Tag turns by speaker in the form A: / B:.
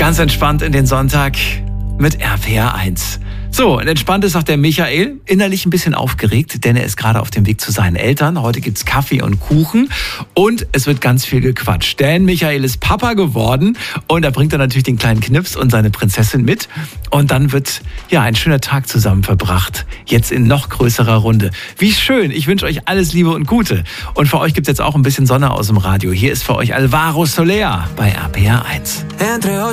A: Ganz entspannt in den Sonntag mit RPR 1. So, und entspannt ist auch der Michael, innerlich ein bisschen aufgeregt, denn er ist gerade auf dem Weg zu seinen Eltern. Heute gibt's Kaffee und Kuchen und es wird ganz viel gequatscht. Denn Michael ist Papa geworden und da bringt er natürlich den kleinen Knips und seine Prinzessin mit. Und dann wird ein schöner Tag zusammen verbracht, jetzt in noch größerer Runde. Wie schön, ich wünsche euch alles Liebe und Gute. Und für euch gibt's jetzt auch ein bisschen Sonne aus dem Radio. Hier ist für euch Alvaro Soler bei RPR 1.
B: Entre